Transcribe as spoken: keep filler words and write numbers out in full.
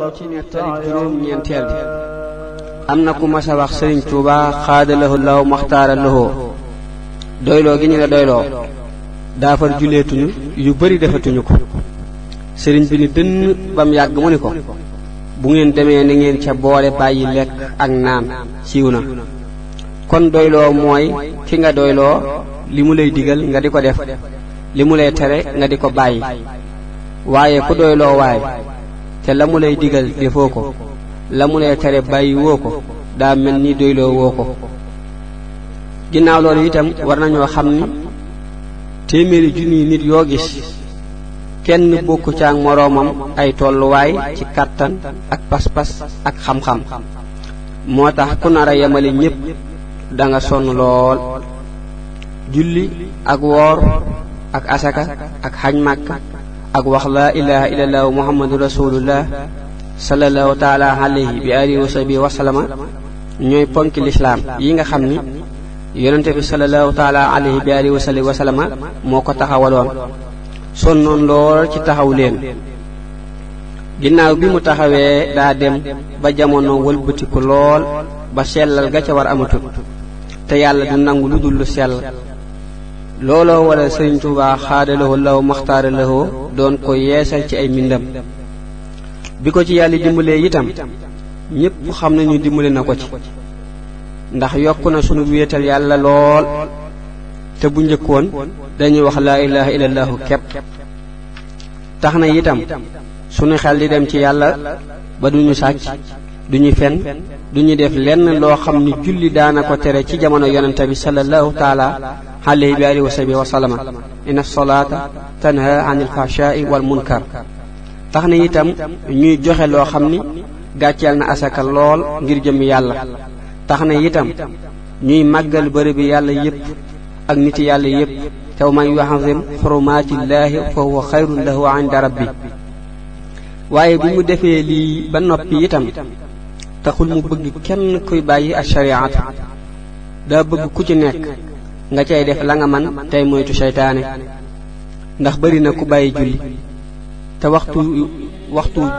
ci nettali juróom ñeenteel bi am na ku mas a wax Sëriñ Tuuba xaadalahu law maxtaara lahoo doyloo gi ñu la doyloo daafar juleetuñu yu bari defatuñu ko sëriñ bi ni dënn bam yàgg mu ni ko bu ngeen demee ni ngeen ca boole bàyyi lekk ak naan siiw na kon doyloo mooy ki nga doyloo li mu lay digal nga di ko def li mu lay tere nga di ko bàyyi waaye ku doyloo waay te la mu lay digal defoo ko la mu lay tere bàyyi woo ko daa mel ni doyloo woo ko ginnaaw loolu itam war nañoo xam ni téeméeri junniy nit yoo gis kenn bokku ca ak moroomam ay tolluwaay ci kàttan ak pas-pas ak xam-xam moo tax ku nar a yemale ñépp da nga sonn lool julli ak woor ak asaka ak xaj màkka ak wax laa ilaha illallah muhammadu rasulullah sallallahu taala alayhi bi alihi wa sahbihi wa sallama ñooy ponki lislaam yi nga xam ni yonente bi sallallahu taala alayhi bi alihi wa sahbihi wa sallama moo ko taxawaloon sonnoon lool ci taxaw leen ginnaaw bi mu taxawee daa dem ba jamono wëlbatiku lool ba sellal ga ca war amatut te yàlla du nangu lu dul lu sell looloo wala Sëriñ Tuubaa xaadalawoo law maxtaara lawoo doon ko yeesal ci ay mbindam bi ko ci yàlla dimbalee itam ñépp xam nañu dimbale na ko ci ndax yokk na sunu wéetal yàlla lool te bu njëkkoon dañuy wax laa ilaha illallahu kepp tax na itam sunu xel di dem ci yàlla ba duñu sàcc duñu fen duñu def lenn loo xam ni julli daana ko tere ci jamono yonente bi sallallahu taala alayhi bi alihi wa sahbihi wa sallama inna salaata tanha anil fahshaai wal munkar tax na itam ñuy joxe loo xam ni gàcceel na asaka lool ngir jëm yàlla tax na itam ñuy màggal bërëb bi yàlla yépp ak niti yàlla yépp te man yu'azzim xurumaatillaahi fa huwa xayrun lahu inda rabbi waaye bi mu defee lii ba noppi itam taxul mu bëgg kenn kuy bàyyi ak shariat daa bëgg ku ci nekk nga cay def la nga man tey moytu seytaane ndax bari na ku bàyyi julli te waxtu waxtu